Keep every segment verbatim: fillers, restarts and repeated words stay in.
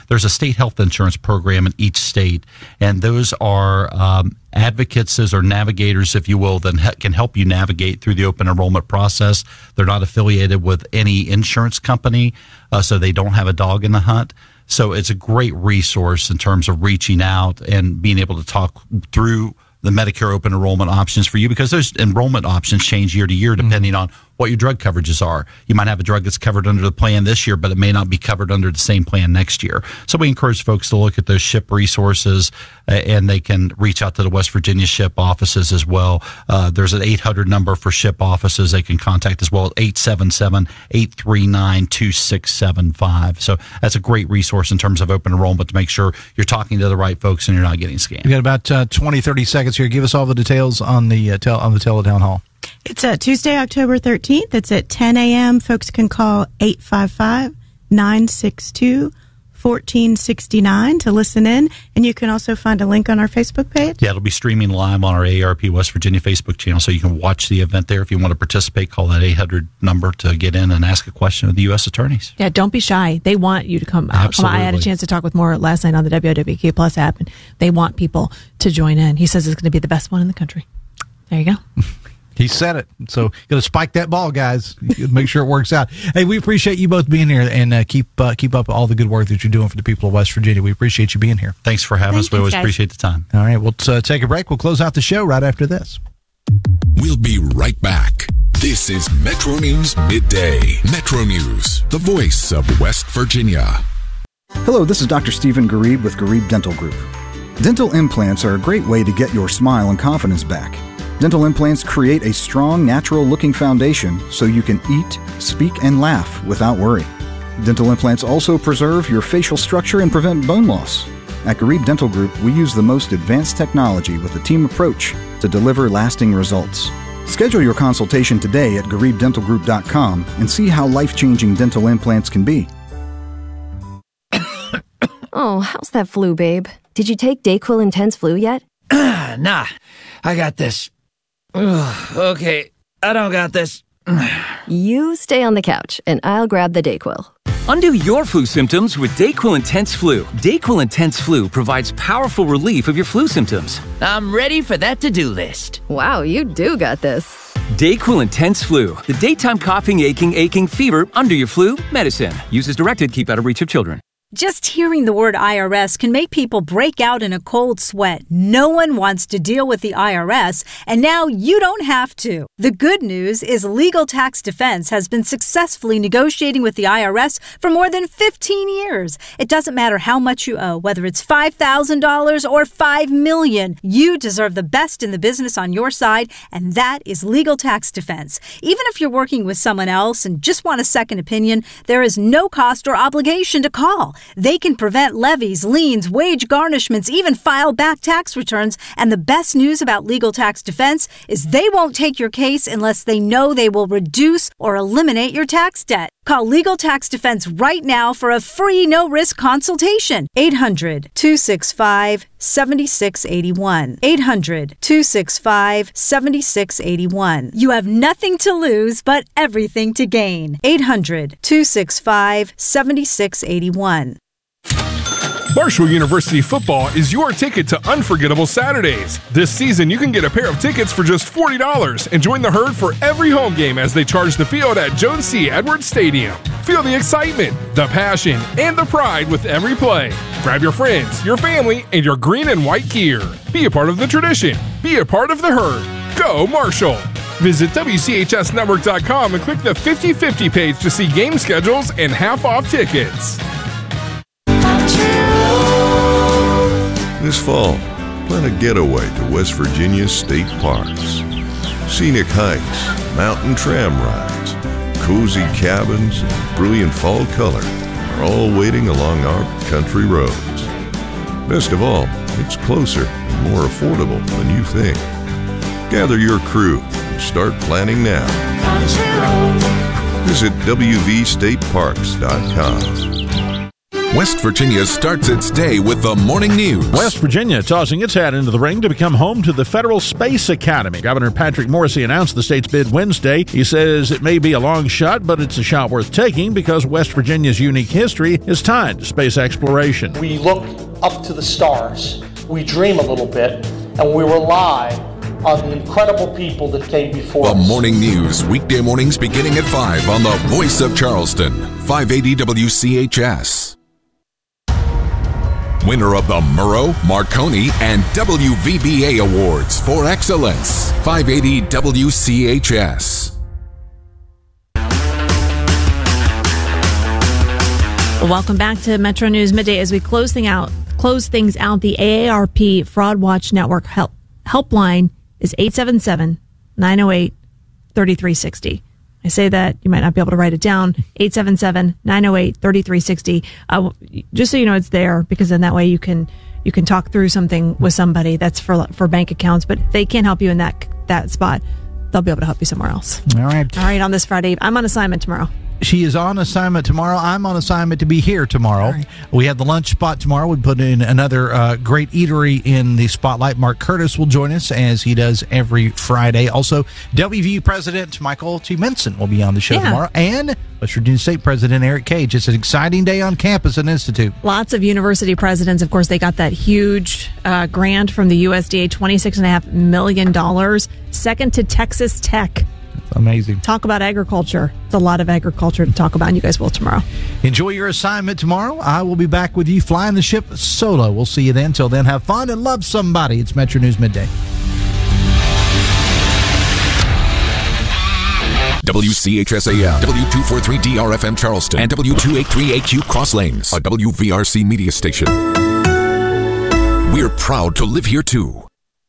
there's a state health insurance program in each state, and those are um, advocates or navigators, if you will, that can help you navigate through the open enrollment process. They're not affiliated with any insurance company, uh, so they don't have a dog in the hunt. So it's a great resource in terms of reaching out and being able to talk through the Medicare open enrollment options for you, because those enrollment options change year to year depending mm-hmm. on what your drug coverages are. You might have a drug that's covered under the plan this year, but it may not be covered under the same plan next year. So we encourage folks to look at those S H I P resources, uh, and they can reach out to the West Virginia S H I P offices as well. Uh, there's an eight hundred number for S H I P offices they can contact as well, eight seven seven, eight three nine, two six seven five. So that's a great resource in terms of open enrollment to make sure you're talking to the right folks and you're not getting scammed. We got about uh, twenty, thirty seconds here. Give us all the details on the uh, tel- on the Teletown Hall. It's uh, Tuesday, October thirteenth. It's at ten a.m. Folks can call eight five five, nine six two, one four six nine to listen in. And you can also find a link on our Facebook page. Yeah, it'll be streaming live on our A A R P West Virginia Facebook channel, so you can watch the event there. If you want to participate, call that eight hundred number to get in and ask a question of the U S attorneys. Yeah, don't be shy. They want you to come out. Absolutely. I had a chance to talk with Moore last night on the W O W K Plus app, and they want people to join in. He says it's going to be the best one in the country. There you go. He said it. So got to spike that ball, guys. Make sure it works out. Hey, we appreciate you both being here, and uh, keep uh, keep up all the good work that you're doing for the people of West Virginia. We appreciate you being here. Thanks for having Thank us. We you, always guys. appreciate the time. All right, we'll uh, take a break. We'll close out the show right after this. We'll be right back. This is Metro News Midday. Metro News, the voice of West Virginia. Hello, this is Doctor Stephen Garib with Garib Dental Group. Dental implants are a great way to get your smile and confidence back. Dental implants create a strong, natural-looking foundation so you can eat, speak, and laugh without worry. Dental implants also preserve your facial structure and prevent bone loss. At Garib Dental Group, we use the most advanced technology with a team approach to deliver lasting results. Schedule your consultation today at garib dental group dot com and see how life-changing dental implants can be. Oh, how's that flu, babe? Did you take Dayquil Intense Flu yet? Nah, I got this. Ugh, okay, I don't got this. You stay on the couch, and I'll grab the Dayquil. Undo your flu symptoms with Dayquil Intense Flu. Dayquil Intense Flu provides powerful relief of your flu symptoms. I'm ready for that to-do list. Wow, you do got this. Dayquil Intense Flu, the daytime coughing, aching, aching, fever, under your flu medicine. Use as directed, keep out of reach of children. Just hearing the word I R S can make people break out in a cold sweat. No one wants to deal with the I R S, and now you don't have to. The good news is Legal Tax Defense has been successfully negotiating with the I R S for more than fifteen years. It doesn't matter how much you owe, whether it's five thousand dollars or five million dollars. You deserve the best in the business on your side, and that is Legal Tax Defense. Even if you're working with someone else and just want a second opinion, there is no cost or obligation to call. They can prevent levies, liens, wage garnishments, even file back tax returns. And the best news about Legal Tax Defense is they won't take your case unless they know they will reduce or eliminate your tax debt. Call Legal Tax Defense right now for a free no-risk consultation. eight hundred, two six five, seven six eight one. eight hundred, two six five, seven six eight one. You have nothing to lose but everything to gain. eight hundred, two six five, seven six eight one. Marshall University football is your ticket to unforgettable Saturdays. This season, you can get a pair of tickets for just forty dollars and join the herd for every home game as they charge the field at Jones C. Edwards Stadium. Feel the excitement, the passion, and the pride with every play. Grab your friends, your family, and your green and white gear. Be a part of the tradition. Be a part of the herd. Go Marshall! Visit W C H S network dot com and click the fifty fifty page to see game schedules and half-off tickets. This fall, plan a getaway to West Virginia's state parks. Scenic hikes, mountain tram rides, cozy cabins, and brilliant fall color are all waiting along our country roads. Best of all, it's closer and more affordable than you think. Gather your crew and start planning now. Visit W V state parks dot com. West Virginia starts its day with the morning news. West Virginia tossing its hat into the ring to become home to the Federal Space Academy. Governor Patrick Morrisey announced the state's bid Wednesday. He says it may be a long shot, but it's a shot worth taking because West Virginia's unique history is tied to space exploration. We look up to the stars, we dream a little bit, and we rely on the incredible people that came before The us. morning news, weekday mornings beginning at five on the Voice of Charleston, five eighty W C H S. Winner of the Murrow, Marconi, and W V B A Awards for Excellence, five eighty W C H S. Welcome back to Metro News Midday. As we close thing out, close things out, the A A R P Fraud Watch Network help, helpline is eight seven seven, nine oh eight, three three six oh. I say that, you might not be able to write it down, eight seven seven, nine oh eight, three three six oh. Uh, just so you know it's there, because then that way you can you can talk through something with somebody that's for for bank accounts, but if they can't help you in that that spot, they'll be able to help you somewhere else. All right. All right, on this Friday, I'm on assignment tomorrow. She is on assignment tomorrow. I'm on assignment to be here tomorrow. Right. We have the lunch spot tomorrow. We put in another uh, great eatery in the spotlight. Mark Curtis will join us as he does every Friday. Also, W V U President Michael T. Minson will be on the show yeah. tomorrow. And West Virginia State President Eric Cage. It's an exciting day on campus and Institute. Lots of university presidents. Of course, they got that huge uh, grant from the U S D A, twenty-six point five million dollars. Second to Texas Tech. Amazing. Talk about agriculture. It's a lot of agriculture to talk about, and you guys will tomorrow. Enjoy your assignment tomorrow. I will be back with you flying the ship solo. We'll see you then. Till then, have fun and love somebody. It's Metro News Midday. W C H S A M, W two forty-three D R F M Charleston, and W two eighty-three A Q Cross Lanes, a W V R C media station. We're proud to live here, too.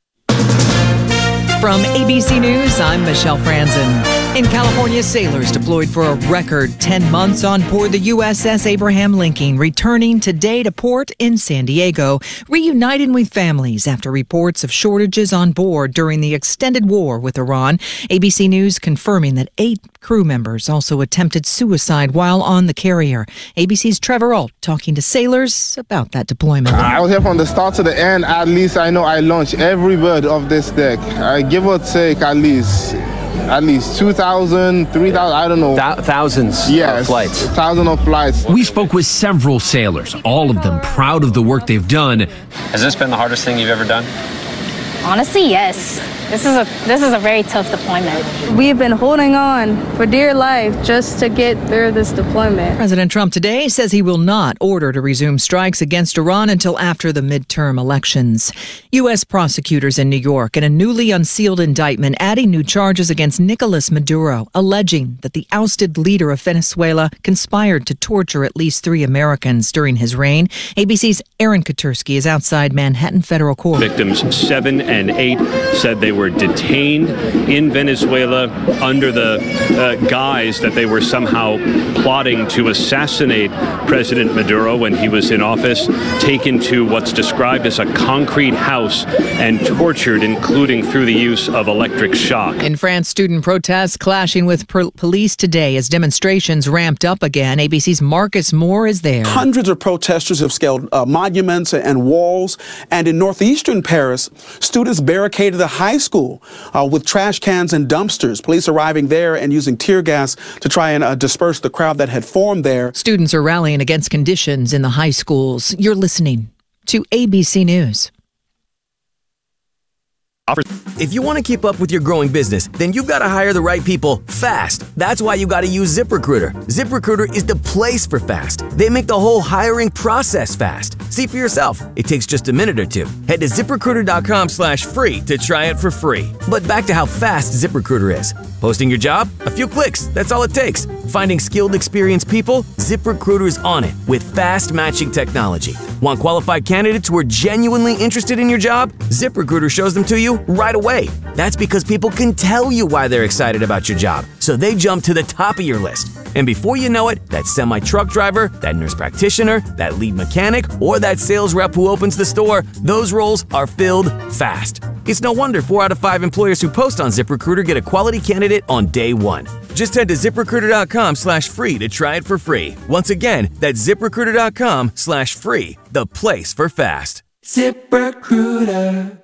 From A B C News, I'm Michelle Franzen. In California, sailors deployed for a record ten months on board the U S S Abraham Lincoln, returning today to port in San Diego, reuniting with families after reports of shortages on board during the extended war with Iran. A B C News confirming that eight crew members also attempted suicide while on the carrier. A B C's Trevor Ault talking to sailors about that deployment. I was here from the start to the end. At least I know I launched every bird of this deck. I give or take at least at least two thousand, three thousand, I don't know. Th- thousands yes, of flights. Thousands of flights. We spoke with several sailors, all of them proud of the work they've done. Has this been the hardest thing you've ever done? Honestly, yes. This is a this is a very tough deployment. We've been holding on for dear life just to get through this deployment. President Trump today says he will not order to resume strikes against Iran until after the midterm elections. U S prosecutors in New York in a newly unsealed indictment adding new charges against Nicolas Maduro, alleging that the ousted leader of Venezuela conspired to torture at least three Americans during his reign. A B C's Aaron Katursky is outside Manhattan Federal Court. Victims seven and eight said they were detained in Venezuela under the uh, guise that they were somehow plotting to assassinate President Maduro when he was in office, taken to what's described as a concrete house and tortured, including through the use of electric shock. In France, student protests clashing with per- police today as demonstrations ramped up again. A B C's Marcus Moore is there. Hundreds of protesters have scaled uh, monuments and walls, and in northeastern Paris, students barricaded a high school uh, with trash cans and dumpsters. Police arriving there and using tear gas to try and uh, disperse the crowd that had formed there. Students are rallying against conditions in the high schools. You're listening to A B C News. If you want to keep up with your growing business, then you've got to hire the right people fast. That's why you got to use ZipRecruiter. ZipRecruiter is the place for fast. They make the whole hiring process fast. See for yourself. It takes just a minute or two. Head to ZipRecruiter.com slash free to try it for free. But back to how fast ZipRecruiter is. Posting your job? A few clicks. That's all it takes. Finding skilled, experienced people? ZipRecruiter's on it with fast matching technology. Want qualified candidates who are genuinely interested in your job? ZipRecruiter shows them to you right away. That's because people can tell you why they're excited about your job, so they jump to the top of your list. And before you know it, that semi-truck driver, that nurse practitioner, that lead mechanic, or that sales rep who opens the store, those roles are filled fast. It's no wonder four out of five employers who post on ZipRecruiter get a quality candidate on day one. Just head to ZipRecruiter.com slash free to try it for free. Once again, that's ZipRecruiter.com slash free, the place for fast. ZipRecruiter.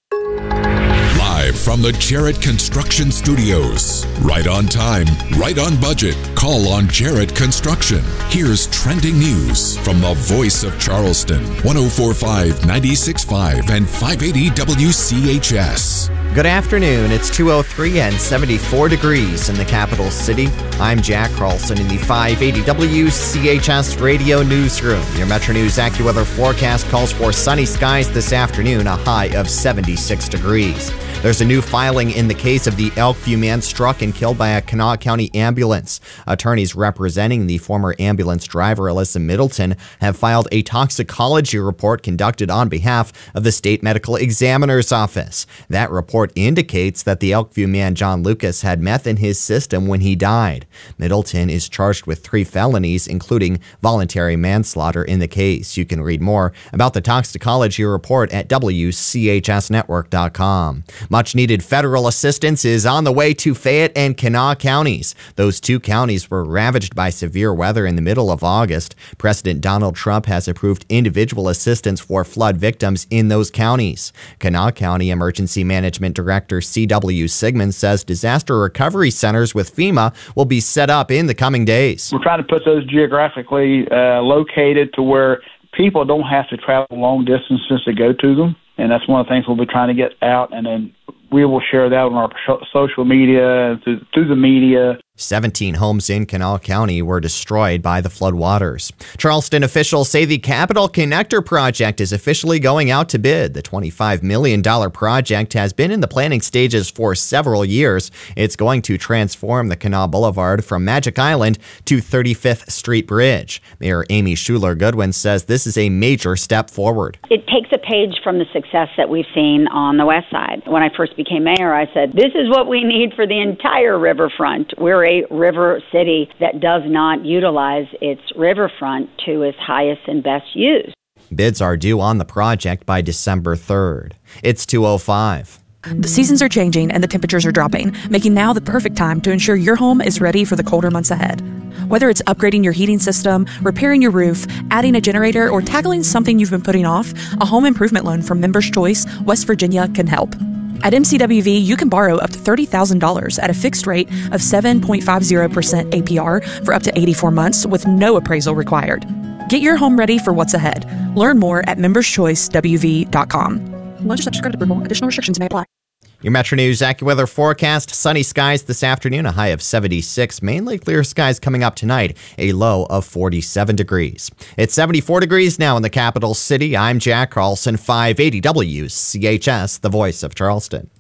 Live from the Jarrett Construction Studios. Right on time, right on budget. Call on Jarrett Construction. Here's trending news from the voice of Charleston. one oh four point five, ninety-six point five, and five eighty W C H S. Good afternoon. It's two oh three and seventy-four degrees in the capital city. I'm Jack Carlson in the five eighty W C H S radio newsroom. Your Metro News AccuWeather forecast calls for sunny skies this afternoon, a high of seventy-six degrees. There's a new filing in the case of the Elkview man struck and killed by a Kanawha County ambulance. Attorneys representing the former ambulance driver, Alyssa Middleton, have filed a toxicology report conducted on behalf of the state medical examiner's office. That report indicates that the Elkview man, John Lucas, had meth in his system when he died. Middleton is charged with three felonies, including voluntary manslaughter in the case. You can read more about the toxicology report at W C H S network dot com. Much-needed federal assistance is on the way to Fayette and Kanawha counties. Those two counties were ravaged by severe weather in the middle of August. President Donald Trump has approved individual assistance for flood victims in those counties. Kanawha County Emergency Management Director C W Sigmund says disaster recovery centers with FEMA will be set up in the coming days. We're trying to put those geographically uh, located to where people don't have to travel long distances to go to them. And that's one of the things we'll be trying to get out, and then we will share that on our social media, through, through the media. seventeen homes in Kanawha County were destroyed by the floodwaters. Charleston officials say the Capital Connector project is officially going out to bid. The twenty-five million dollars project has been in the planning stages for several years. It's going to transform the Kanawha Boulevard from Magic Island to thirty-fifth Street Bridge. Mayor Amy Schuler Goodwin says this is a major step forward. It takes a page from the success that we've seen on the west side. When I first became mayor, I said, this is what we need for the entire riverfront. We're a river city that does not utilize its riverfront to its highest and best use. Bids are due on the project by December third. It's two oh five. The seasons are changing and the temperatures are dropping, making now the perfect time to ensure your home is ready for the colder months ahead. Whether it's upgrading your heating system, repairing your roof, adding a generator, or tackling something you've been putting off, a home improvement loan from Members Choice, West Virginia can help. At M C W V, you can borrow up to thirty thousand dollars at a fixed rate of seven point five zero percent A P R for up to eighty-four months with no appraisal required. Get your home ready for what's ahead. Learn more at members choice w v dot com. Loans are subject to credit approval. Additional restrictions may apply. Your Metro News AccuWeather forecast: sunny skies this afternoon, a high of seventy-six. Mainly clear skies coming up tonight, a low of forty-seven degrees. It's seventy-four degrees now in the capital city. I'm Jack Carlson, five eighty W C H S, the voice of Charleston.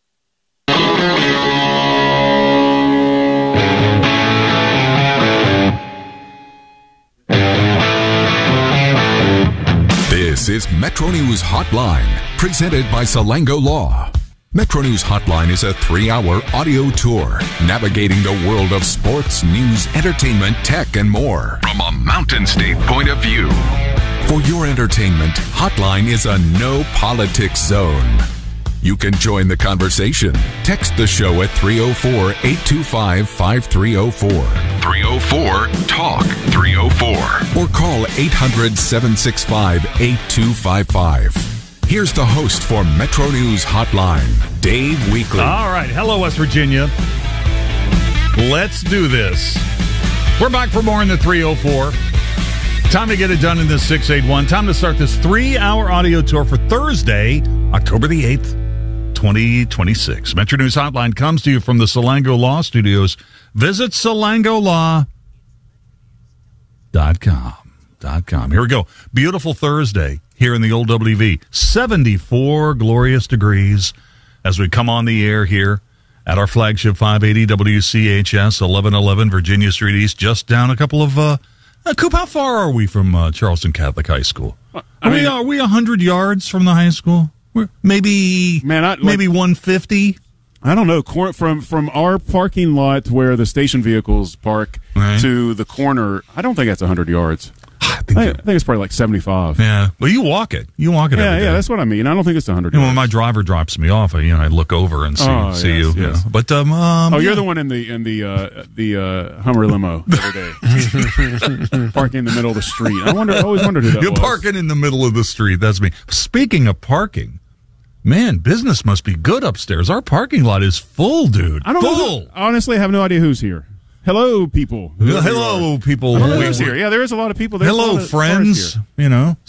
This is Metro News Hotline, presented by Salango Law. Metro News Hotline is a three-hour audio tour navigating the world of sports, news, entertainment, tech, and more from a Mountain State point of view. For your entertainment, Hotline is a no-politics zone. You can join the conversation. Text the show at three oh four, eight two five, five three oh four. three oh four, talk three oh four. Or call eight hundred, seven six five, eight two five five. Here's the host for Metro News Hotline, Dave Weekley. All right. Hello, West Virginia. Let's do this. We're back for more in the three oh four. Time to get it done in this six eighty-one. Time to start this three-hour audio tour for Thursday, October the eighth, twenty twenty-six. Metro News Hotline comes to you from the Salango Law Studios. Visit salango law dot com. Dot com. Here we go. Beautiful Thursday here in the old W V. seventy-four glorious degrees as we come on the air here at our flagship five eighty W C H S, eleven eleven Virginia Street East, just down a couple of... Uh, uh, Coop, how far are we from uh, Charleston Catholic High School? Are I mean, we, are we one hundred yards from the high school? We're maybe man, I, maybe like, one fifty? I don't know. Cor- from from our parking lot where the station vehicles park right. to the corner, I don't think that's one hundred yards. I think, I, I think it's probably like seventy-five. Yeah. Well, you walk it. You walk it yeah, every day. Yeah, that's what I mean. I don't think it's one hundred you know, yards. when my driver drops me off, I, you know, I look over and see, oh, see yes, you. Yes. you know. But um, um, oh, you're yeah. the one in the in the uh, the uh, Hummer limo the other day, parking in the middle of the street. I wonder. I always wondered who that You're was. parking in the middle of the street. That's me. Speaking of parking, man, business must be good upstairs. Our parking lot is full, dude. I don't full. know. Who, honestly, I have no idea who's here. Hello, people. Hello, people. I don't know who's here. Yeah, there is a lot of people. There's Hello, a lot of friends. You know.